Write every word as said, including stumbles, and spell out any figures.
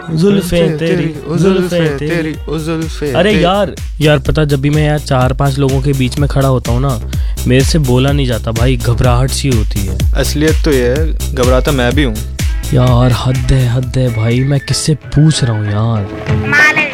जुल्फे तेरी जुल्फे तेरी जुल्फे। अरे यार यार पता, जब भी मैं यार चार पांच लोगों के बीच में खड़ा होता हूँ ना, मेरे से बोला नहीं जाता भाई, घबराहट सी होती है। असलियत तो ये है, घबराता मैं भी हूँ यार। हद है हद है भाई, मैं किससे पूछ रहा हूँ यार।